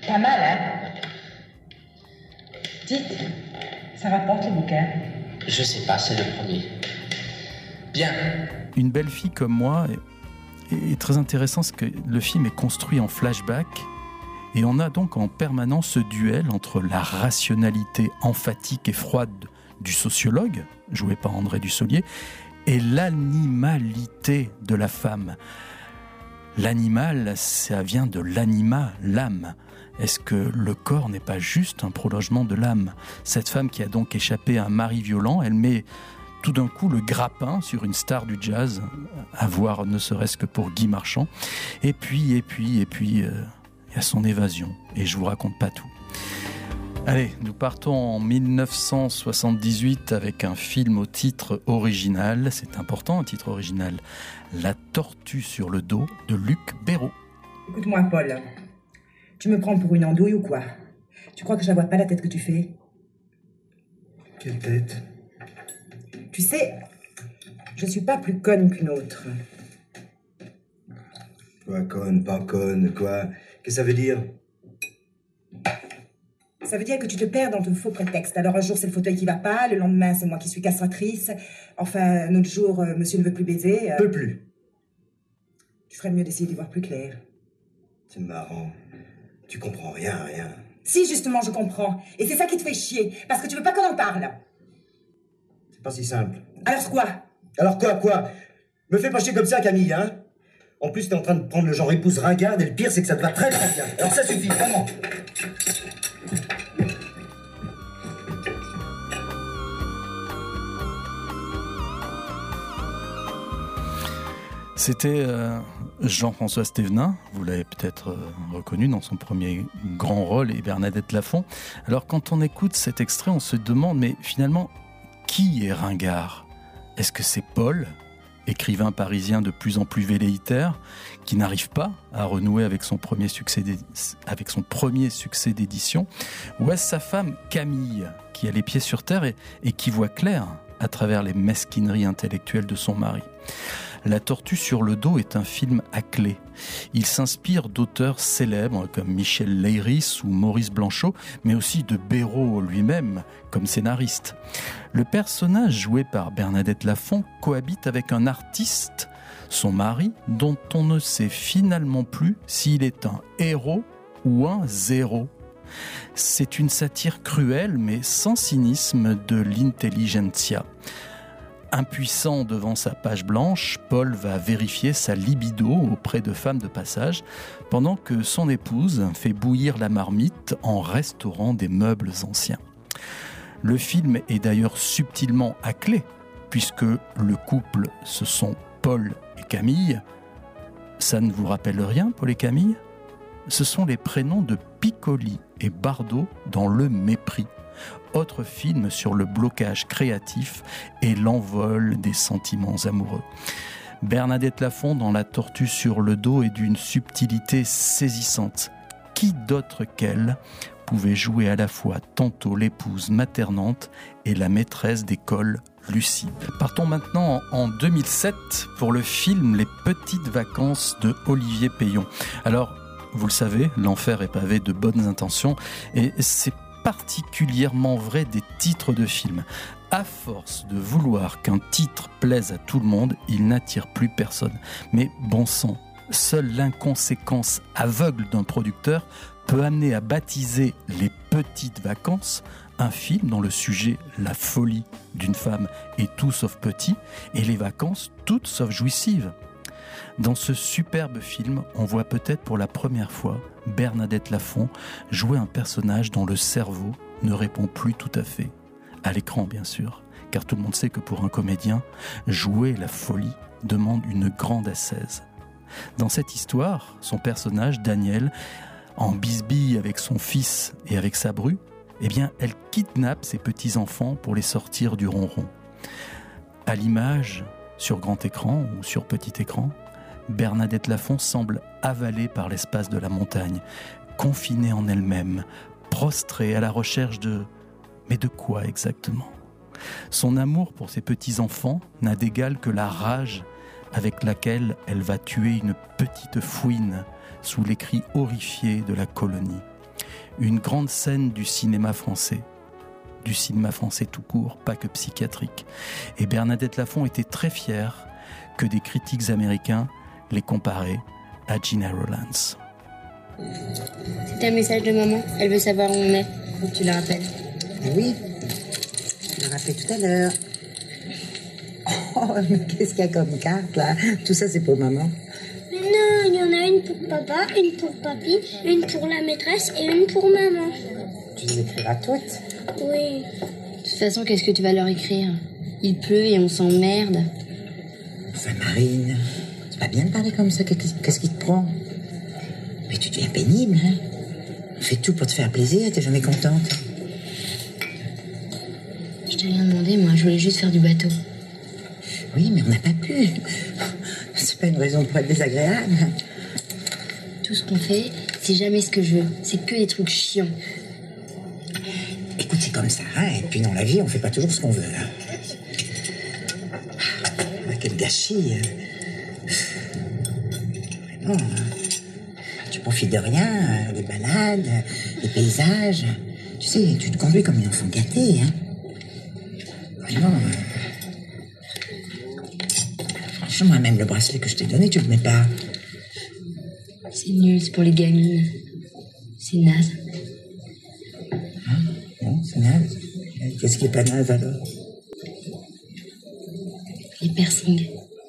Pas mal, hein? Dites, ça rapporte le bouquin? Je sais pas, c'est le premier. Bien. Une belle fille comme moi est très intéressant, c'est que le film est construit en flashback et on a donc en permanence ce duel entre la rationalité emphatique et froide du sociologue, joué par André Dussolier, et l'animalité de la femme. L'animal, ça vient de l'anima, l'âme. Est-ce que le corps n'est pas juste un prolongement de l'âme? Cette femme qui a donc échappé à un mari violent, elle met tout d'un coup le grappin sur une star du jazz, à voir ne serait-ce que pour Guy Marchand. Et puis, il y a son évasion. Et je vous raconte pas tout. Allez, nous partons en 1978 avec un film au titre original. C'est important, un titre original. La tortue sur le dos de Luc Béraud. Écoute-moi, Paul. Tu me prends pour une andouille ou quoi? Tu crois que je ne vois pas la tête que tu fais? Quelle tête? Tu sais, je suis pas plus conne qu'une autre. Quoi, conne, pas conne, quoi? Qu'est-ce que ça veut dire? Ça veut dire que tu te perds dans ton faux prétexte. Alors un jour c'est le fauteuil qui va pas, le lendemain c'est moi qui suis castratrice. Enfin, un autre jour, monsieur ne veut plus baiser. Peut plus. Tu ferais mieux d'essayer d'y voir plus clair. C'est marrant. Tu comprends rien. Si, justement, je comprends. Et c'est ça qui te fait chier. Parce que tu veux pas qu'on en parle. C'est pas si simple. Alors quoi? Alors quoi? Me fais pas chier comme ça, Camille, hein? En plus, t'es en train de prendre le genre épouse ringarde, et le pire, c'est que ça te va très très bien. Alors ça suffit, vraiment. C'était Jean-François Stévenin, vous l'avez peut-être reconnu dans son premier grand rôle, et Bernadette Lafont. Alors quand on écoute cet extrait, on se demande, mais finalement, qui est ringard? Est-ce que c'est Paul, écrivain parisien de plus en plus velléitaire, qui n'arrive pas à renouer avec son premier succès d'édition? Ou est-ce sa femme Camille, qui a les pieds sur terre et qui voit clair à travers les mesquineries intellectuelles de son mari? La tortue sur le dos est un film à clé. Il s'inspire d'auteurs célèbres comme Michel Leiris ou Maurice Blanchot, mais aussi de Béraud lui-même comme scénariste. Le personnage joué par Bernadette Lafont cohabite avec un artiste, son mari, dont on ne sait finalement plus s'il est un héros ou un zéro. C'est une satire cruelle mais sans cynisme de l'intelligentsia. Impuissant devant sa page blanche, Paul va vérifier sa libido auprès de femmes de passage, pendant que son épouse fait bouillir la marmite en restaurant des meubles anciens. Le film est d'ailleurs subtilement à clé, puisque le couple, ce sont Paul et Camille. Ça ne vous rappelle rien, Paul et Camille? Ce sont les prénoms de Piccoli et Bardot dans Le Mépris. Autre film sur le blocage créatif et l'envol des sentiments amoureux. Bernadette Lafont dans La tortue sur le dos est d'une subtilité saisissante. Qui d'autre qu'elle pouvait jouer à la fois tantôt l'épouse maternante et la maîtresse d'école lucide? Partons maintenant en 2007 pour le film Les petites vacances de Olivier Payon. Alors, vous le savez, l'enfer est pavé de bonnes intentions et c'est particulièrement vrai des titres de films. À force de vouloir qu'un titre plaise à tout le monde, il n'attire plus personne. Mais bon sang, seule l'inconséquence aveugle d'un producteur peut amener à baptiser Les petites vacances un film dont le sujet, la folie d'une femme, est tout sauf petit, et les vacances toutes sauf jouissives. Dans ce superbe film, on voit peut-être pour la première fois Bernadette Lafont jouer un personnage dont le cerveau ne répond plus tout à fait. À l'écran, bien sûr, car tout le monde sait que pour un comédien, jouer la folie demande une grande ascèse. Dans cette histoire, son personnage, Daniel, en bisbille avec son fils et avec sa bru, eh bien, elle kidnappe ses petits-enfants pour les sortir du ronron. À l'image, sur grand écran ou sur petit écran, Bernadette Lafont semble avalée par l'espace de la montagne, confinée en elle-même, prostrée à la recherche de... Mais de quoi exactement? Son amour pour ses petits-enfants n'a d'égal que la rage avec laquelle elle va tuer une petite fouine sous les cris horrifiés de la colonie. une grande scène du cinéma français tout court, pas que psychiatrique. Et Bernadette Lafont était très fière que des critiques américains les comparaient à Gena Rowlands. C'est un message de maman, elle veut savoir où on est. Faut que tu la rappelles. Oui, je l'ai rappelé tout à l'heure. Oh, mais qu'est-ce qu'il y a comme carte, là? Tout ça, c'est pour maman. Mais non, il y en a une pour papa, une pour papy, une pour la maîtresse et une pour maman. Tu les écriras toutes? Oui. De toute façon, qu'est-ce que tu vas leur écrire? Il pleut et on s'emmerde. Enfin, Marine, c'est pas bien de parler comme ça. Qu'est-ce qui te prend? Mais tu deviens pénible, hein? On fait tout pour te faire plaisir, t'es jamais contente. Je t'ai rien demandé, moi, je voulais juste faire du bateau. Oui, mais on n'a pas pu. C'est pas une raison pour être désagréable. Tout ce qu'on fait, c'est jamais ce que je veux. C'est que des trucs chiants. Écoute, c'est comme ça, hein? Et puis dans la vie, on fait pas toujours ce qu'on veut, hein? Ah, quel gâchis. Vraiment, hein? Tu profites de rien, des balades, des paysages. Tu sais, tu te conduis comme une enfant gâtée, hein? Vraiment. Franchement, même le bracelet que je t'ai donné, tu le mets pas. C'est nul, c'est pour les gamines. C'est naze. Non, c'est naze. Qu'est-ce qui est pas naze, alors? Les piercings.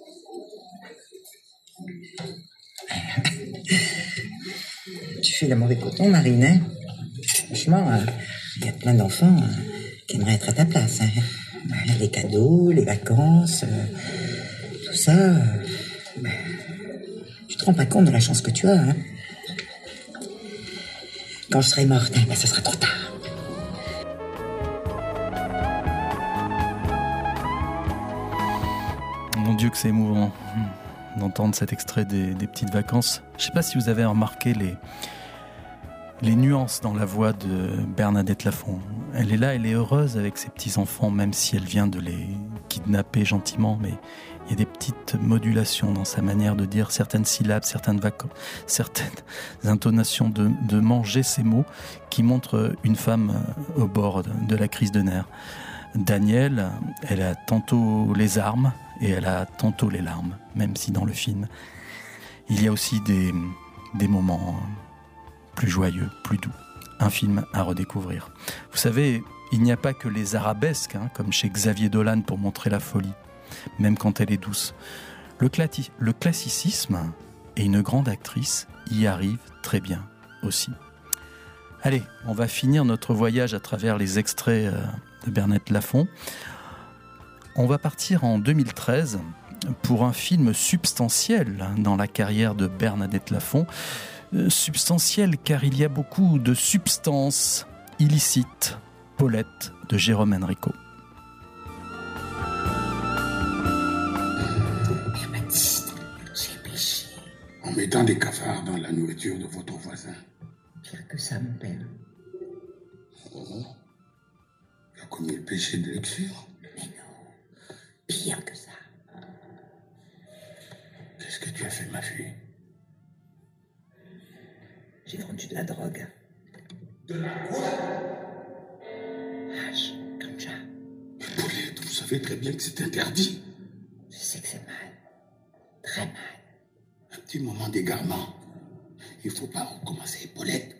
Tu fais le mauvais coton, Marine, hein? Franchement, il y a plein d'enfants qui aimeraient être à ta place, hein? Les cadeaux, les vacances, tout ça. Tu te rends pas compte de la chance que tu as, hein? Quand je serai morte, ben, ça sera trop tard. Mon Dieu que c'est émouvant d'entendre cet extrait des petites vacances. Je ne sais pas si vous avez remarqué les nuances dans la voix de Bernadette Lafont. Elle est là, elle est heureuse avec ses petits-enfants, même si elle vient de les kidnapper gentiment, mais il y a des petites modulations dans sa manière de dire certaines syllabes, certaines intonations de manger ses mots qui montrent une femme au bord de la crise de nerfs. Danielle, elle a tantôt les armes et elle a tantôt les larmes, même si dans le film, il y a aussi des moments plus joyeux, plus doux. Un film à redécouvrir. Vous savez, il n'y a pas que les arabesques, comme chez Xavier Dolan pour montrer la folie, même quand elle est douce. Le classicisme et une grande actrice y arrivent très bien aussi. Allez, on va finir notre voyage à travers les extraits de Bernadette Lafont. On va partir en 2013 pour un film substantiel dans la carrière de Bernadette Lafont. Substantiel car il y a beaucoup de substances illicites. Paulette de Jérôme Enrico. Père Baptiste, j'ai péché. En mettant des cafards dans la nourriture de votre voisin. Pire que ça, mon père. Oh. Tu as commis le péché de l'excure? Mais non, pire que ça. Qu'est-ce que tu as fait, ma fille? J'ai vendu de la drogue. De la quoi? Hache, ganja. Mais Paulette, vous savez très bien que c'est interdit. Je sais que c'est mal. Très mal. Un petit moment d'égarement. Il faut pas recommencer, Paulette.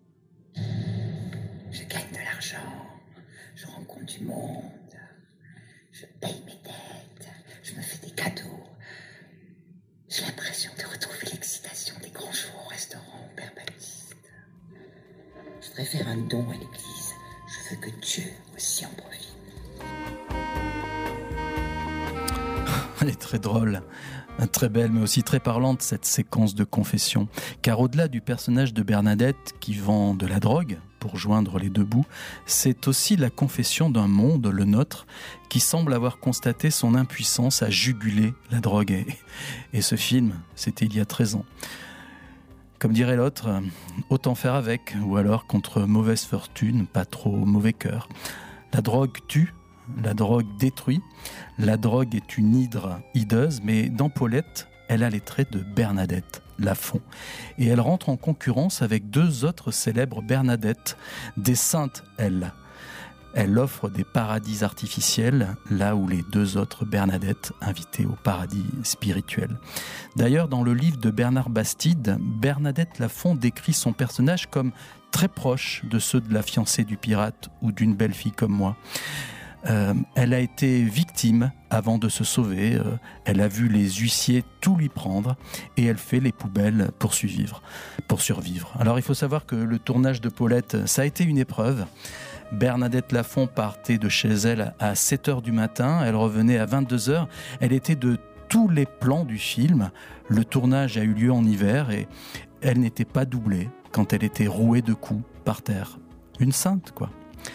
Je gagne de l'argent. Je rencontre du monde. Je paye mes dettes. Je me fais des cadeaux. J'ai l'impression de retrouver l'excitation des grands jours au restaurant, Père Baptiste. Je voudrais faire un don à l'église. Je veux que Dieu aussi en profite. Elle est très drôle, très belle, mais aussi très parlante, cette séquence de confession. Car au-delà du personnage de Bernadette qui vend de la drogue pour joindre les deux bouts, c'est aussi la confession d'un monde, le nôtre, qui semble avoir constaté son impuissance à juguler la drogue. Et ce film, c'était il y a 13 ans. Comme dirait l'autre, autant faire avec, ou alors contre mauvaise fortune, pas trop mauvais cœur. La drogue tue, la drogue détruit, la drogue est une hydre hideuse, mais dans Paulette, elle a les traits de Bernadette Lafont. Et elle rentre en concurrence avec 2 autres célèbres Bernadette, des saintes, elle. Elle offre des paradis artificiels, là où les 2 autres Bernadette invitées au paradis spirituel. D'ailleurs, dans le livre de Bernard Bastide, Bernadette Lafont décrit son personnage comme très proche de ceux de la fiancée du pirate ou d'une belle fille comme moi. Elle a été victime avant de se sauver. Elle a vu les huissiers tout lui prendre et elle fait les poubelles pour survivre. Alors il faut savoir que le tournage de Paulette, ça a été une épreuve. Bernadette Lafont partait de chez elle à 7h du matin, elle revenait à 22h. Elle était de tous les plans du film. Le tournage a eu lieu en hiver et elle n'était pas doublée quand elle était rouée de coups par terre. Une sainte, quoi.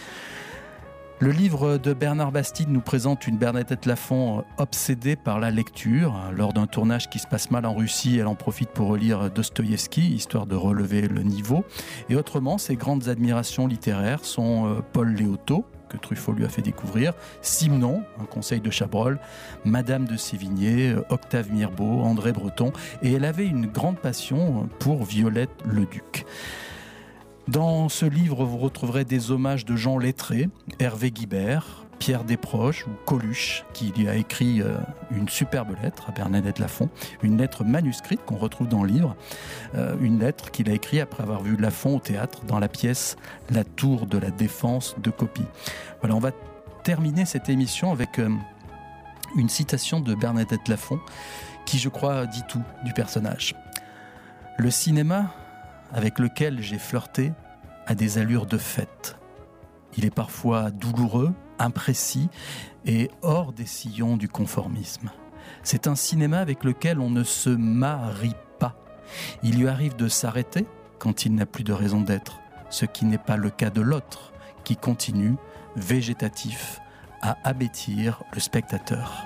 Le livre de Bernard Bastide nous présente une Bernadette Lafont obsédée par la lecture. Lors d'un tournage qui se passe mal en Russie, elle en profite pour relire Dostoïevski, histoire de relever le niveau. Et autrement, ses grandes admirations littéraires sont Paul Léotot, que Truffaut lui a fait découvrir, Simenon, un conseil de Chabrol, Madame de Sévigné, Octave Mirbeau, André Breton. Et elle avait une grande passion pour Violette Leduc. Dans ce livre, vous retrouverez des hommages de gens lettrés, Hervé Guibert, Pierre Desproges ou Coluche, qui lui a écrit une superbe lettre à Bernadette Lafont, une lettre manuscrite qu'on retrouve dans le livre, une lettre qu'il a écrite après avoir vu Lafont au théâtre dans la pièce La Tour de la Défense de Copie. Voilà, on va terminer cette émission avec une citation de Bernadette Lafont qui, je crois, dit tout du personnage. Le cinéma avec lequel j'ai flirté a des allures de fête. Il est parfois douloureux, imprécis et hors des sillons du conformisme. C'est un cinéma avec lequel on ne se marie pas. Il lui arrive de s'arrêter quand il n'a plus de raison d'être, ce qui n'est pas le cas de l'autre, qui continue, végétatif, à abêtir le spectateur.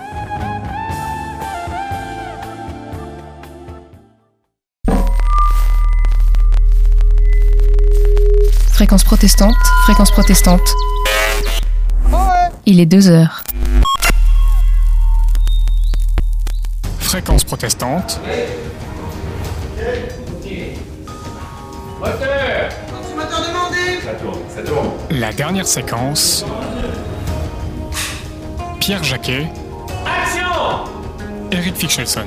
Fréquence protestante, fréquence protestante. Il est 2h. Fréquence protestante. Consommateur demandé. Ça tourne. La dernière séquence. Pierre Jacquet. Action. Eric Fichelson.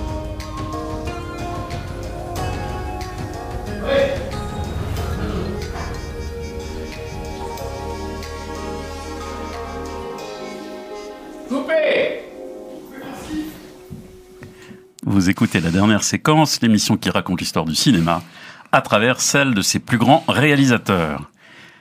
Vous écoutez la dernière séquence, l'émission qui raconte l'histoire du cinéma à travers celle de ses plus grands réalisateurs.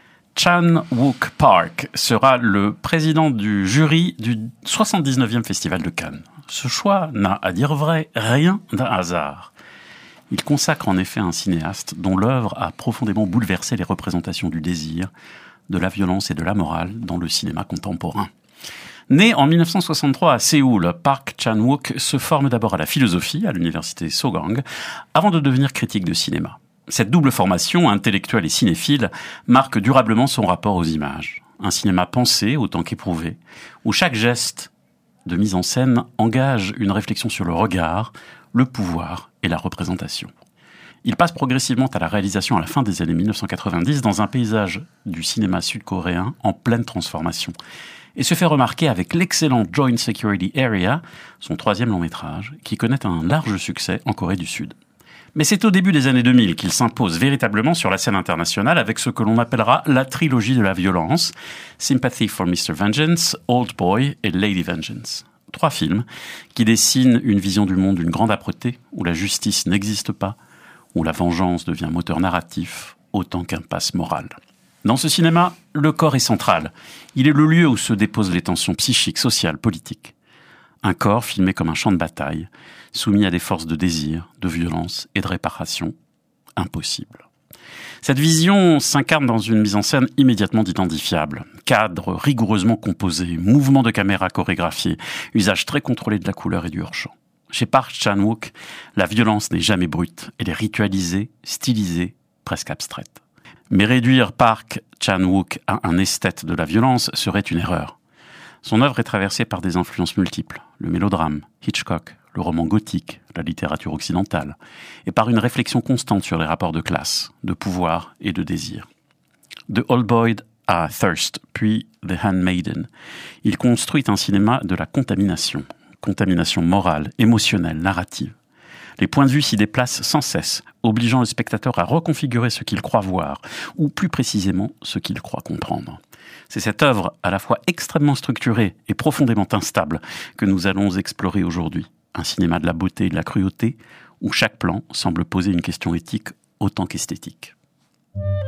Chan-wook Park sera le président du jury du 79e Festival de Cannes. Ce choix n'a, à dire vrai, rien d'un hasard. Il consacre en effet un cinéaste dont l'œuvre a profondément bouleversé les représentations du désir, de la violence et de la morale dans le cinéma contemporain. Né en 1963 à Séoul, Park Chan-wook se forme d'abord à la philosophie à l'université Sogang, avant de devenir critique de cinéma. Cette double formation, intellectuelle et cinéphile, marque durablement son rapport aux images. Un cinéma pensé autant qu'éprouvé, où chaque geste de mise en scène engage une réflexion sur le regard, le pouvoir et la représentation. Il passe progressivement à la réalisation à la fin des années 1990 dans un paysage du cinéma sud-coréen en pleine transformation, et se fait remarquer avec l'excellent Joint Security Area, son 3e long métrage, qui connaît un large succès en Corée du Sud. Mais c'est au début des années 2000 qu'il s'impose véritablement sur la scène internationale avec ce que l'on appellera la trilogie de la violence, Sympathy for Mr. Vengeance, Old Boy et Lady Vengeance. 3 films qui dessinent une vision du monde d'une grande âpreté, où la justice n'existe pas, où la vengeance devient moteur narratif autant qu'impasse morale. Dans ce cinéma, le corps est central. Il est le lieu où se déposent les tensions psychiques, sociales, politiques. Un corps filmé comme un champ de bataille, soumis à des forces de désir, de violence et de réparation. Impossible. Cette vision s'incarne dans une mise en scène immédiatement identifiable. Cadre rigoureusement composé, mouvements de caméra chorégraphiés, usage très contrôlé de la couleur et du hors-champ. Chez Park Chan-wook, la violence n'est jamais brute. Elle est ritualisée, stylisée, presque abstraite. Mais réduire Park Chan-wook à un esthète de la violence serait une erreur. Son œuvre est traversée par des influences multiples. Le mélodrame, Hitchcock, le roman gothique, la littérature occidentale, et par une réflexion constante sur les rapports de classe, de pouvoir et de désir. De Old Boy à Thirst, puis The Handmaiden, il construit un cinéma de la contamination morale, émotionnelle, narrative. Les points de vue s'y déplacent sans cesse, obligeant le spectateur à reconfigurer ce qu'il croit voir, ou plus précisément ce qu'il croit comprendre. C'est cette œuvre, à la fois extrêmement structurée et profondément instable, que nous allons explorer aujourd'hui. Un cinéma de la beauté et de la cruauté, où chaque plan semble poser une question éthique autant qu'esthétique.